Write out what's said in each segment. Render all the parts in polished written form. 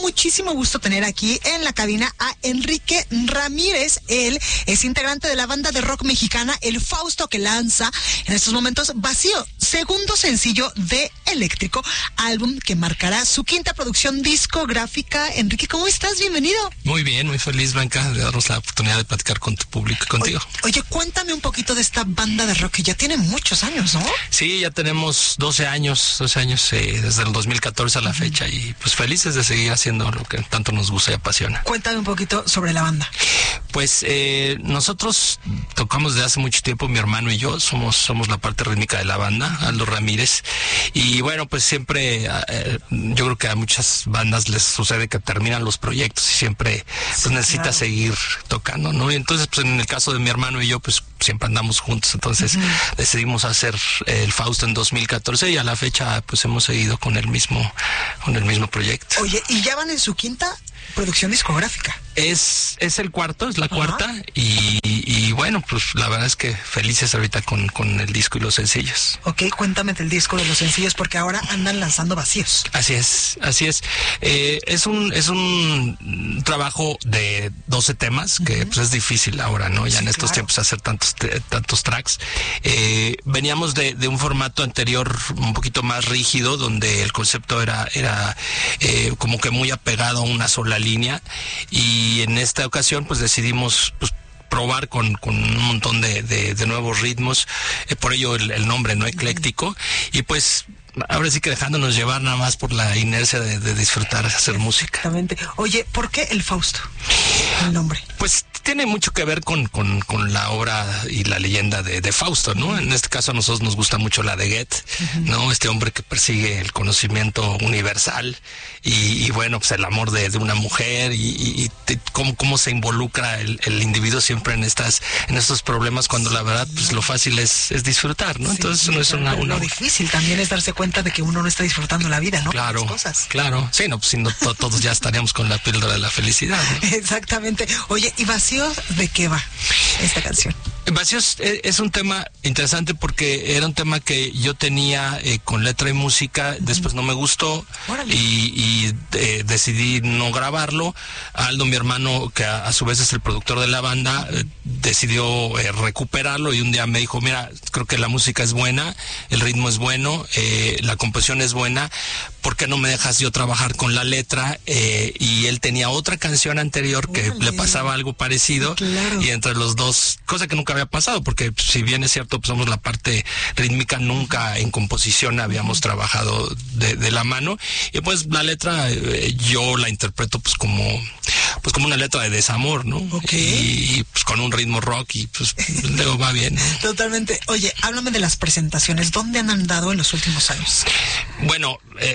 muchísimo gusto tener aquí en la cabina a Enrique Ramírez. Él es integrante de la banda de rock mexicana El Fausto, que lanza en estos momentos Vacío, segundo sencillo de Eléctrico, álbum que marcará su quinta producción discográfica. Enrique, ¿cómo estás? Bienvenido. Muy bien, muy feliz, Blanca, de darnos la oportunidad de platicar con tu público y contigo. Oye, cuéntame un poquito de esta banda de rock que ya tiene muchos años, ¿no? Sí, ya tenemos 12 años, desde el 2014 a la fecha, y pues felices de seguir haciendo lo que tanto nos gusta y apasiona. Cuéntame un poquito sobre la banda. Pues nosotros tocamos desde hace mucho tiempo, mi hermano y yo, somos la parte rítmica de la banda, Aldo Ramírez, y bueno, pues siempre, yo creo que a muchas bandas les sucede que terminan los proyectos y siempre pues necesita seguir tocando, ¿no? Y entonces, pues en el caso de mi hermano y yo, pues siempre andamos juntos, entonces decidimos hacer El Fausto en 2014 y a la fecha pues hemos seguido con el mismo proyecto. Oye, ¿y ya van en su quinta producción discográfica? Es el cuarto, es la cuarta, y bueno, pues la verdad es que felices ahorita con el disco y los sencillos. Ok, cuéntame del disco, de los sencillos, porque ahora andan lanzando Vacíos. Así es. Es un trabajo de 12 temas, que pues es difícil ahora, ¿no? Ya en estos tiempos hacer tantos tracks. Veníamos de un formato anterior un poquito más rígido, donde el concepto era como que muy apegado a una sola línea, y en esta ocasión pues decidimos pues probar con un montón de nuevos ritmos, por ello el nombre, ¿no? Ecléctico, y pues ahora sí que dejándonos llevar nada más por la inercia de disfrutar, de hacer música. Exactamente. Oye, ¿por qué El Fausto? El nombre. Pues tiene mucho que ver con la obra y la leyenda de Fausto, ¿no? En este caso a nosotros nos gusta mucho la de Goethe, ¿no? Este hombre que persigue el conocimiento universal y bueno, pues el amor de una mujer y cómo se involucra el individuo siempre en estos problemas, cuando la verdad pues lo fácil es disfrutar, ¿no? Entonces no es una lo difícil también es darse cuenta de que uno no está disfrutando la vida, ¿no? Claro, las cosas. Claro. Sí, no, pues si no, todos ya estaríamos con la píldora de la felicidad, ¿no? Exactamente. Oye, ¿y Vacíos de qué va esta canción? Vacíos es un tema interesante porque era un tema que yo tenía con letra y música, después no me gustó y decidí no grabarlo. Aldo, mi hermano, que a su vez es el productor de la banda, decidió recuperarlo, y un día me dijo, mira, creo que la música es buena, el ritmo es bueno, la composición es buena, ¿por qué no me dejas yo trabajar con la letra? Y él tenía otra canción anterior que le pasaba algo parecido, y entre los dos, cosa que nunca había pasado, porque si bien es cierto, pues somos la parte rítmica, nunca en composición habíamos trabajado de la mano, y pues la letra yo la interpreto pues como una letra de desamor, ¿no? Y pues con un ritmo rock, y pues luego va bien, ¿no? Totalmente. Oye, háblame de las presentaciones, ¿dónde han andado en los últimos años? Bueno,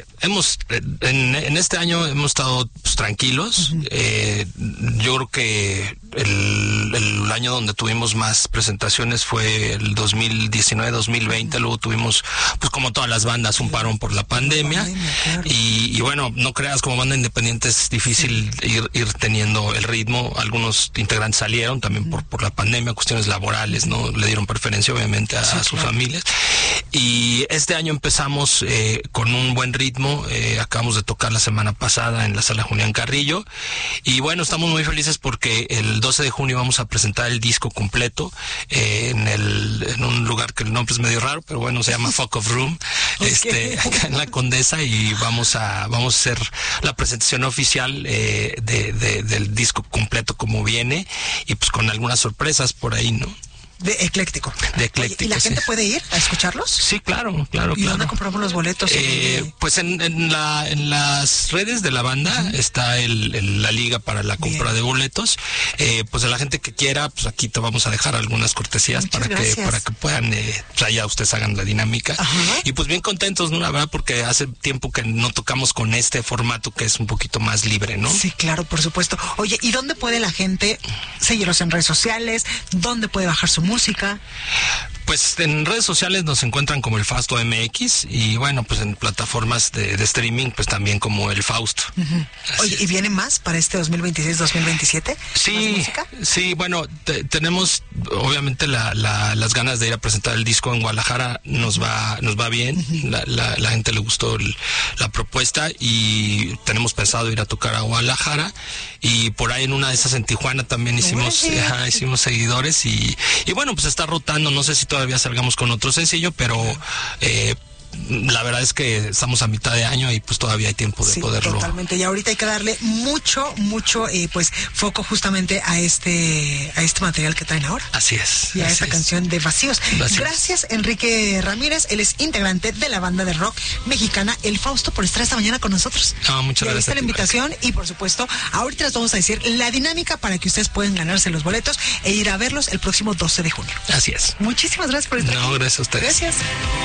en este año hemos estado pues tranquilos. Yo creo que el año donde tuvimos más presentaciones fue el 2019-2020, luego tuvimos, pues como todas las bandas, un parón por la pandemia, y bueno, no creas, como banda independiente es difícil ir teniendo el ritmo. Algunos integrantes salieron también por la pandemia, cuestiones laborales, ¿no? Le dieron preferencia obviamente a sus familias, y este año empezamos con un buen ritmo. Acabamos de tocar la semana pasada en la Sala Julián Carrillo, y bueno, estamos muy felices porque el 12 de junio vamos a presentar el disco completo en un lugar que el nombre es medio raro, pero bueno, se llama Fuck of Room, acá en la Condesa, y vamos a hacer la presentación oficial del disco completo como viene, y pues con algunas sorpresas por ahí, ¿no? De Ecléctico. Ecléctico. Oye, ¿y la gente puede ir a escucharlos? Sí, claro. ¿Y dónde compramos los boletos? Pues en las redes de la banda está la liga para la compra de boletos. Pues a la gente que quiera, pues aquí te vamos a dejar algunas cortesías para que puedan, pues allá ustedes hagan la dinámica. Y pues bien contentos, ¿no? La verdad, porque hace tiempo que no tocamos con este formato que es un poquito más libre, ¿no? Sí, claro, por supuesto. Oye, ¿y dónde puede la gente seguirlos en redes sociales? ¿Dónde puede bajar su música? Pues en redes sociales nos encuentran como el Fausto MX y bueno, pues en plataformas de streaming pues también como el Fausto. Oye, ¿y viene más para este 2026-2027? Sí, bueno, tenemos obviamente las ganas de ir a presentar el disco en Guadalajara, nos va bien, la gente le gustó la propuesta y tenemos pensado ir a tocar a Guadalajara y por ahí en una de esas en Tijuana también hicimos seguidores y bueno, pues está rotando, no sé si todavía salgamos con otro sencillo, pero la verdad es que estamos a mitad de año y pues todavía hay tiempo de poderlo. Totalmente, y ahorita hay que darle mucho pues foco justamente a este material que traen ahora. Así es. Y a esta canción de Vacíos. Gracias, Enrique Ramírez, él es integrante de la banda de rock mexicana El Fausto, por estar esta mañana con nosotros. Muchas gracias. Ahí está la invitación y por supuesto, ahorita les vamos a decir la dinámica para que ustedes puedan ganarse los boletos e ir a verlos el próximo 12 de junio. Así es. Muchísimas gracias por estar aquí. Gracias a ustedes. Gracias.